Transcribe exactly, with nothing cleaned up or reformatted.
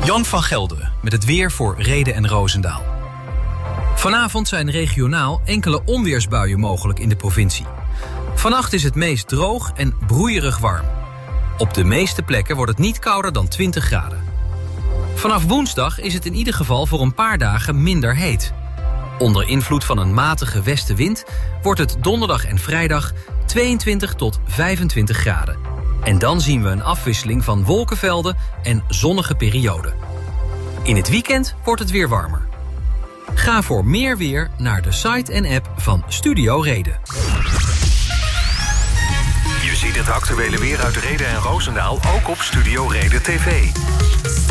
Jan van Gelder met het weer voor Rheden en Roosendaal. Vanavond zijn regionaal enkele onweersbuien mogelijk in de provincie. Vannacht is het meest droog en broeierig warm. Op de meeste plekken wordt het niet kouder dan twintig graden. Vanaf woensdag is het in ieder geval voor een paar dagen minder heet. Onder invloed van een matige westenwind wordt het donderdag en vrijdag tweeëntwintig tot vijfentwintig graden. En dan zien we een afwisseling van wolkenvelden en zonnige perioden. In het weekend wordt het weer warmer. Ga voor meer weer naar de site en app van Studio Reden. Je ziet het actuele weer uit Rheden en Roosendaal ook op Studio Reden T V.